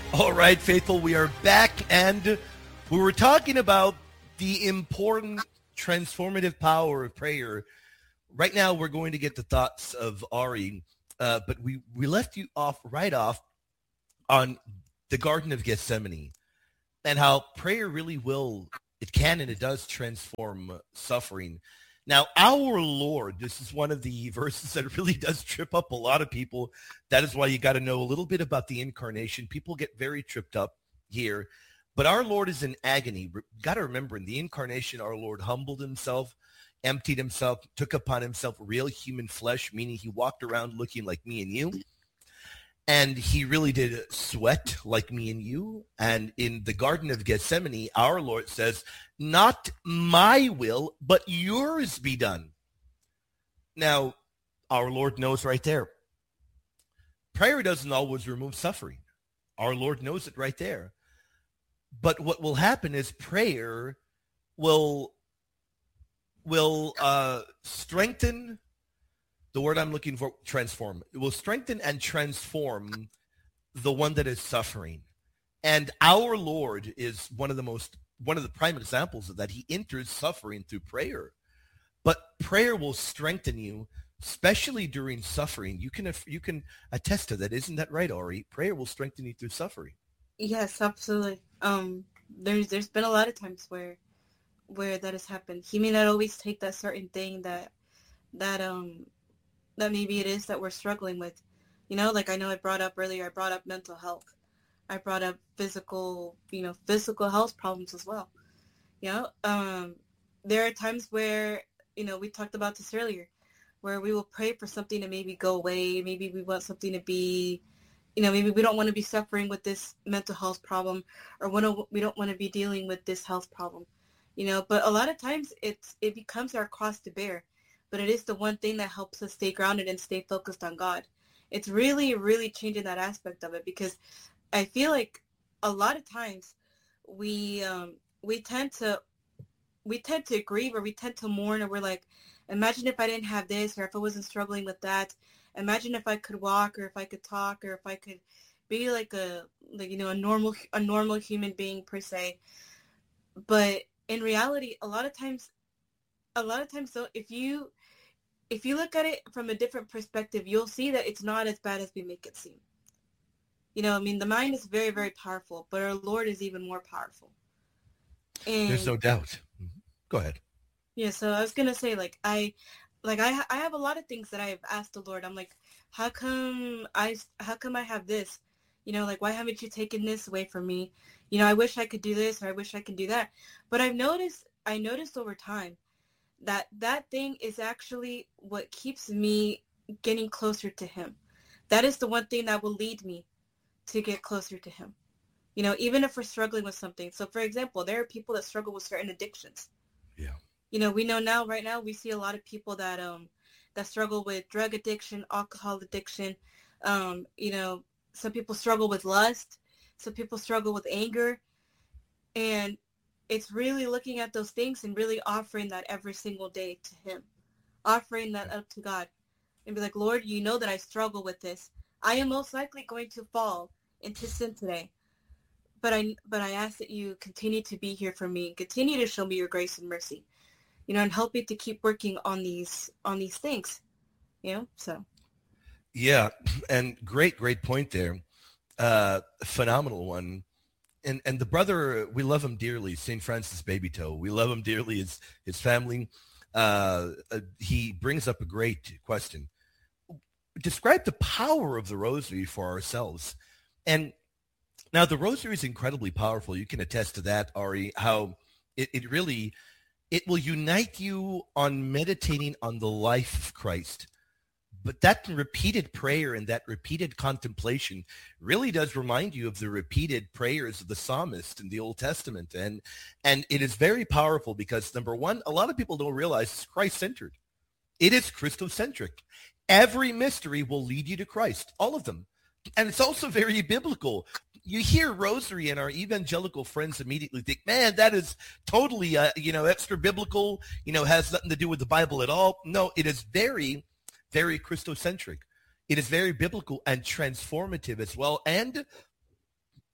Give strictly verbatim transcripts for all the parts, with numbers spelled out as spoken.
All right, faithful, we are back, and we were talking about the important transformative power of prayer. Right now, we're going to get the thoughts of Ari, uh, but we, we left you off right off on the Garden of Gethsemane and how prayer really will, it can and it does transform suffering. Now, our Lord, this is one of the verses that really does trip up a lot of people. That is why you got to know a little bit about the incarnation. People get very tripped up here. But our Lord is in agony. Got to remember, in the incarnation, our Lord humbled himself, emptied himself, took upon himself real human flesh, meaning he walked around looking like me and you. And he really did sweat like me and you. And in the Garden of Gethsemane, our Lord says, not my will, but yours be done. Now, our Lord knows right there. Prayer doesn't always remove suffering. Our Lord knows it right there. But what will happen is prayer will, will uh, strengthen. The word I'm looking for, transform. It will strengthen and transform the one that is suffering. And our Lord is one of the most, one of the prime examples of that. He enters suffering through prayer. But prayer will strengthen you, especially during suffering. You can you can attest to that. Isn't that right, Ari? Prayer will strengthen you through suffering. Yes, absolutely. Um, there's there's been a lot of times where where that has happened. He may not always take that certain thing that that um that maybe it is that we're struggling with. You know, like I know I brought up earlier, I brought up mental health. I brought up physical, you know, physical health problems as well. You know, um, there are times where, you know, we talked about this earlier, where we will pray for something to maybe go away. Maybe we want something to be, you know, maybe we don't want to be suffering with this mental health problem, or we don't want to be dealing with this health problem, you know, but a lot of times it's, it becomes our cross to bear. But it is the one thing that helps us stay grounded and stay focused on God. It's really, really changing that aspect of it, because I feel like a lot of times we um, we tend to we tend to grieve, or we tend to mourn, or we're like, imagine if I didn't have this, or if I wasn't struggling with that. Imagine if I could walk, or if I could talk, or if I could be like a like you know a normal a normal human being per se. But in reality, a lot of times, a lot of times, though, if you If you look at it from a different perspective, you'll see that it's not as bad as we make it seem. You know, I mean, the mind is very, very powerful, but our Lord is even more powerful. And there's no doubt. Go ahead. Yeah, so I was going to say, like, I like I I have a lot of things that I've asked the Lord. I'm like, how come I how come I have this? You know, like, why haven't you taken this away from me? You know, I wish I could do this, or I wish I could do that. But I've noticed I noticed over time that that thing is actually what keeps me getting closer to him. That is the one thing that will lead me to get closer to him. You know, even if we're struggling with something. So, for example, there are people that struggle with certain addictions. Yeah. You know, we know now, right now, we see a lot of people that um that struggle with drug addiction, alcohol addiction. Um, you know, some people struggle with lust. Some people struggle with anger. And it's really looking at those things and really offering that every single day to him, offering that up to God, and be like, Lord, you know that I struggle with this. I am most likely going to fall into sin today, but I but I ask that you continue to be here for me, and continue to show me your grace and mercy, you know, and help me to keep working on these on these things, you know. So, yeah, and great, great point there, uh, phenomenal one. And and the brother, we love him dearly, Saint Francis Babytoe. We love him dearly, his, his family. Uh, uh, he brings up a great question. Describe the power of the rosary for ourselves. And now the rosary is incredibly powerful. You can attest to that, Ari, how it, it really, it will unite you on meditating on the life of Christ. But that repeated prayer and that repeated contemplation really does remind you of the repeated prayers of the psalmist in the Old Testament. And and it is very powerful because, number one, a lot of people don't realize it's Christ-centered. It is Christocentric. Every mystery will lead you to Christ, all of them. And it's also very biblical. You hear rosary and our evangelical friends immediately think, man, that is totally, uh, you know, extra biblical, you know, has nothing to do with the Bible at all. No, it is very very Christocentric. It is very biblical and transformative as well. And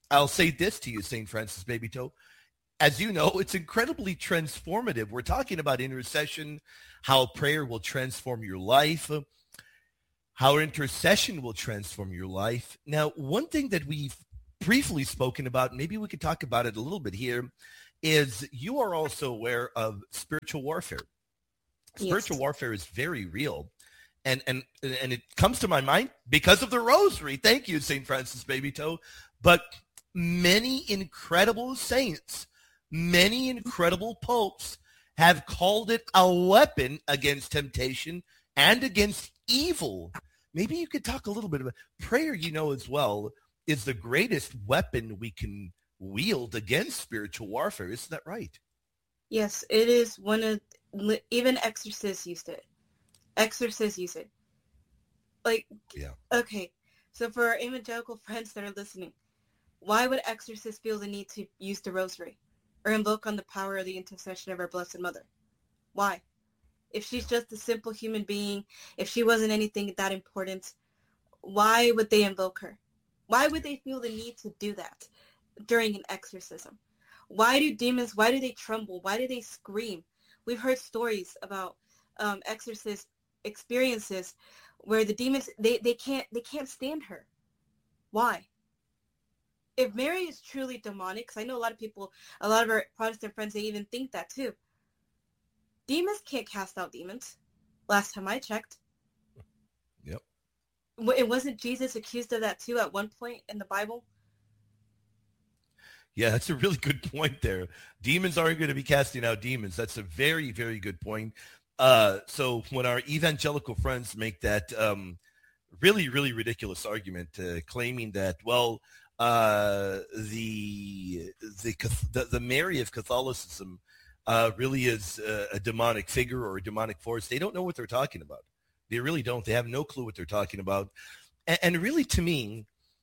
I'll say this to you, Saint Francis Baby Toe. As you know, it's incredibly transformative. We're talking about intercession, how prayer will transform your life, how intercession will transform your life. Now, one thing that we've briefly spoken about, maybe we could talk about it a little bit here, is you are also aware of spiritual warfare. Spiritual yes. warfare is very real. And, and, and it comes to my mind because of the rosary. Thank you, Saint Francis Baby Toe. But many incredible saints, many incredible popes have called it a weapon against temptation and against evil. Maybe you could talk a little bit about prayer, you know, as well, is the greatest weapon we can wield against spiritual warfare. Isn't that right? Yes, it is one of, even exorcists used it. Exorcists use it. Like, yeah. Okay, so for our evangelical friends that are listening, why would exorcists feel the need to use the rosary or invoke on the power of the intercession of our Blessed Mother? Why? If she's just a simple human being, if she wasn't anything that important, why would they invoke her? Why would they feel the need to do that during an exorcism? Why do demons, why do they tremble? Why do they scream? We've heard stories about um, exorcist experiences where the demons, they, they can't they can't stand her. Why? If Mary is truly demonic, because I know a lot of people, a lot of our Protestant friends, they even think that too. Demons can't cast out demons. Last time I checked. Yep. It wasn't Jesus accused of that too at one point in the Bible? Yeah, that's a really good point there. Demons aren't going to be casting out demons. That's a very, very good point. Uh, so when our evangelical friends make that um, really, really ridiculous argument, uh, claiming that, well, uh, the, the the the Mary of Catholicism uh, really is a, a demonic figure or a demonic force, they don't know what they're talking about. They really don't. They have no clue what they're talking about. And, and really, to me,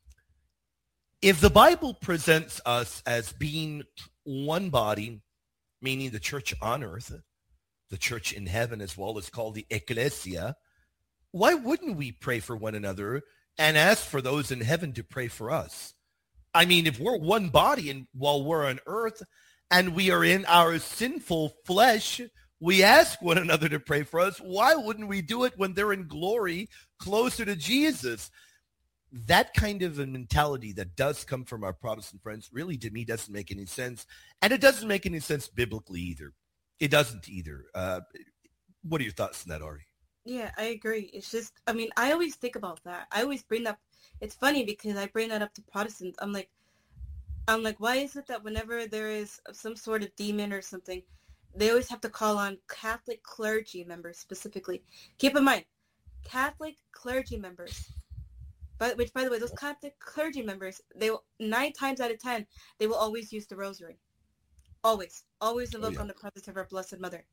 if the Bible presents us as being one body, meaning the church on earth, the church in heaven as well, is called the Ecclesia, why wouldn't we pray for one another and ask for those in heaven to pray for us? I mean, if we're one body and while we're on earth and we are in our sinful flesh, we ask one another to pray for us. Why wouldn't we do it when they're in glory closer to Jesus? That kind of a mentality that does come from our Protestant friends really, to me, doesn't make any sense. And it doesn't make any sense biblically either. It doesn't either. Uh, what are your thoughts on that, Ari? Yeah, I agree. It's just, I mean, I always think about that. I always bring up, it's funny because I bring that up to Protestants. I'm like, I'm like, why is it that whenever there is some sort of demon or something, they always have to call on Catholic clergy members specifically? Keep in mind, Catholic clergy members, but which, by the way, those Catholic clergy members, they will, nine times out of ten, they will always use the rosary. Always. Always invoke oh, yeah. on the presence of our Blessed Mother.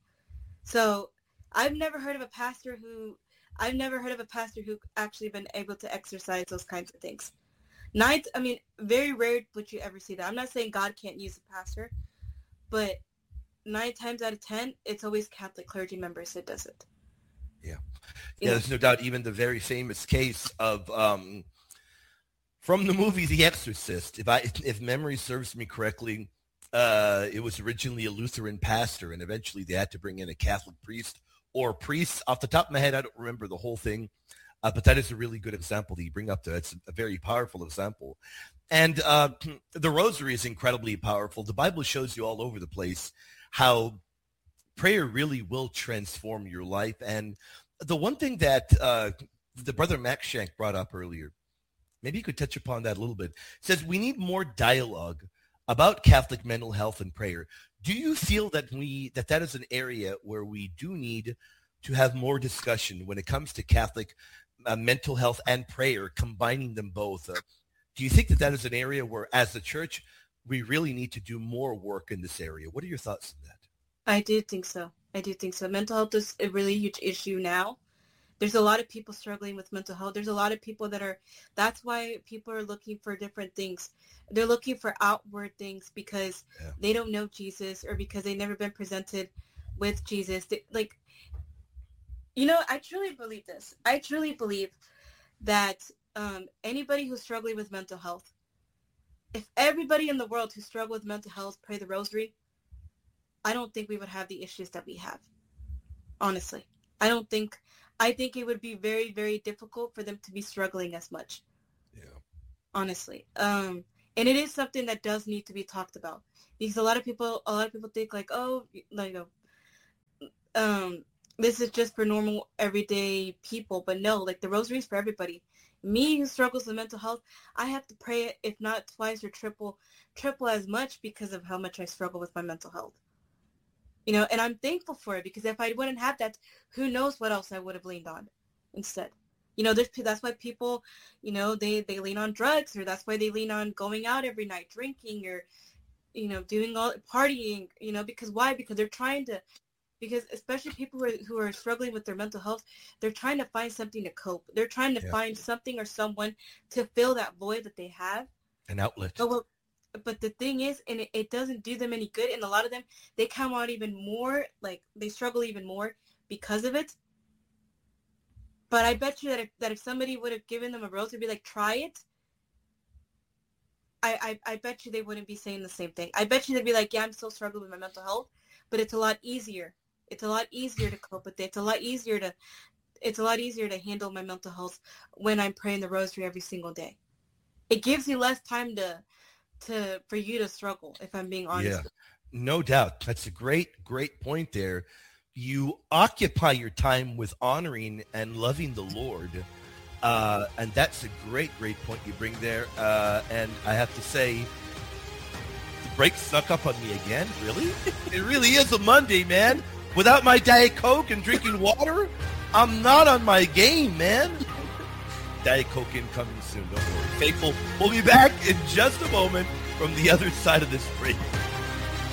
So I've never heard of a pastor who, I've never heard of a pastor who actually been able to exercise those kinds of things. Nine, I mean, very rare would you ever see that. I'm not saying God can't use a pastor, but nine times out of ten, it's always Catholic clergy members that does it. Yeah. Yeah, there's no doubt. Even the very famous case of, um, from the movie The Exorcist, if I, if memory serves me correctly, uh, it was originally a Lutheran pastor, and eventually they had to bring in a Catholic priest or priests. Off the top of my head, I don't remember the whole thing. Uh, but that is a really good example that you bring up there. It's a very powerful example. And uh, the rosary is incredibly powerful. The Bible shows you all over the place how prayer really will transform your life. And the one thing that uh, the brother Max Shank brought up earlier, maybe you could touch upon that a little bit, says we need more dialogue about Catholic mental health and prayer. Do you feel that we that that is an area where we do need to have more discussion when it comes to Catholic Uh, mental health and prayer, combining them both? Uh, do you think that that is an area where, as the church, we really need to do more work in this area? What are your thoughts on that? I do think so. I do think so. Mental health is a really huge issue now. There's a lot of people struggling with mental health. There's a lot of people that are, that's why people are looking for different things. They're looking for outward things because yeah. they don't know Jesus or because they've never been presented with Jesus. They, like, You know, I truly believe this. I truly believe that um, anybody who's struggling with mental health, if everybody in the world who struggle with mental health pray the rosary, I don't think we would have the issues that we have. Honestly, I don't think, I think it would be very, very difficult for them to be struggling as much. Yeah. Honestly. Um, and it is something that does need to be talked about, because a lot of people, a lot of people think like, oh, like, um, this is just for normal everyday people. But no, like the rosary is for everybody. Me who struggles with mental health, I have to pray it, if not twice or triple, triple as much, because of how much I struggle with my mental health. You know, and I'm thankful for it, because if I wouldn't have that, who knows what else I would have leaned on instead. You know, there's, that's why people, you know, they, they lean on drugs, or that's why they lean on going out every night, drinking, or, you know, doing all, partying, you know, because why? Because they're trying to, because especially people who are, who are struggling with their mental health, they're trying to find something to cope. They're trying to yeah. find something or someone to fill that void that they have. An outlet. But what, But the thing is, and it, it doesn't do them any good. And a lot of them, they come out even more, like, they struggle even more because of it. But I bet you that if, that if somebody would have given them a rose, they'd be like, try it. I, I, I bet you they wouldn't be saying the same thing. I bet you they'd be like, yeah, I'm still struggling with my mental health, but it's a lot easier. It's a lot easier to cope with it. It's a lot easier to, it's a lot easier to handle my mental health when I'm praying the rosary every single day. It gives you less time to, to for you to struggle, if I'm being honest. Yeah, no doubt. That's a great, great point there. You occupy your time with honoring and loving the Lord. Uh, and that's a great, great point you bring there. Uh, and I have to say, the break snuck up on me again. Really? It really is a Monday, man. Without my Diet Coke and drinking water, I'm not on my game, man. Diet Coke incoming soon. Don't worry. Faithful, we'll be back in just a moment from the other side of this break.